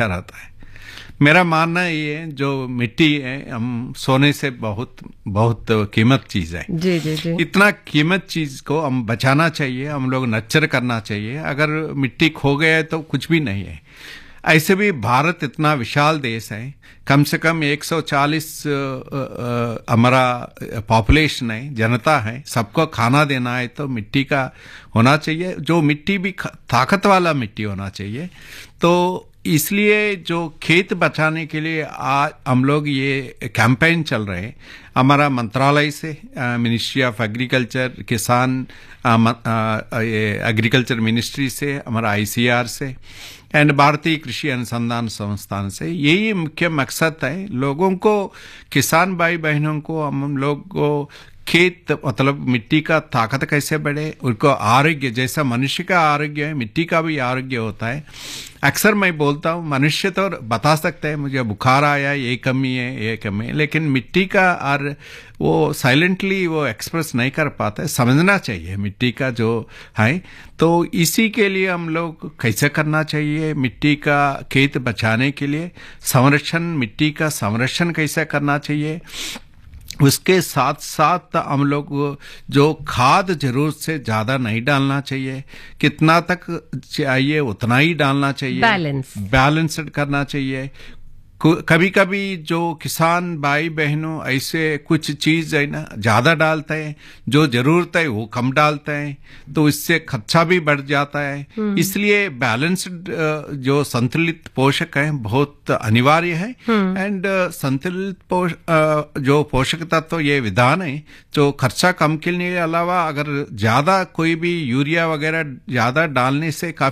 अच्छा रहता है। मेरा मानना ये है, जो मिट्टी है हम सोने से बहुत बहुत कीमत चीज है। जी जी जी। इतना कीमत चीज को हम बचाना चाहिए, हम लोग नर्चर करना चाहिए। अगर मिट्टी खो गया है तो कुछ भी नहीं है। ऐसे भी भारत इतना विशाल देश है, कम से कम 140 हमारा पॉपुलेशन है, जनता है, सबको खाना देना है तो मिट्टी का होना चाहिए। जो मिट्टी भी ताकत वाला मिट्टी होना चाहिए। तो इसलिए जो खेत बचाने के लिए आज हम लोग ये कैंपेन चल रहे हैं, हमारा मंत्रालय से मिनिस्ट्री ऑफ एग्रीकल्चर, किसान एग्रीकल्चर मिनिस्ट्री से, हमारा आईसीआर से एंड भारतीय कृषि अनुसंधान संस्थान से, यही मुख्य मकसद है। लोगों को, किसान भाई बहनों को, हम लोग को खेत मतलब मिट्टी का ताकत कैसे बढ़े, उनको आरोग्य, जैसा मनुष्य का आरोग्य है मिट्टी का भी आरोग्य होता है। अक्सर मैं बोलता हूँ, मनुष्य तो बता सकते हैं मुझे बुखार आया, ये कमी है, ये कमी है, लेकिन मिट्टी का और वो साइलेंटली वो एक्सप्रेस नहीं कर पाता है। समझना चाहिए मिट्टी का जो है। तो इसी के लिए हम लोग कैसे करना चाहिए, मिट्टी का खेत बचाने के लिए संरक्षण, मिट्टी का संरक्षण कैसे करना चाहिए, उसके साथ साथ हम लोग जो खाद जरूरत से ज्यादा नहीं डालना चाहिए, कितना तक चाहिए उतना ही डालना चाहिए, बैलेंस्ड करना चाहिए। कभी कभी जो किसान भाई बहनों ऐसे कुछ चीज है ना ज्यादा डालते हैं, जो जरूरत है वो कम डालते हैं, तो इससे खर्चा भी बढ़ जाता है। इसलिए बैलेंस्ड जो संतुलित पोषक है बहुत अनिवार्य है। एंड संतुलित जो पोषक तत्व ये विधान है जो खर्चा कम करने के अलावा अगर ज्यादा कोई भी यूरिया वगैरह ज्यादा डालने से काफी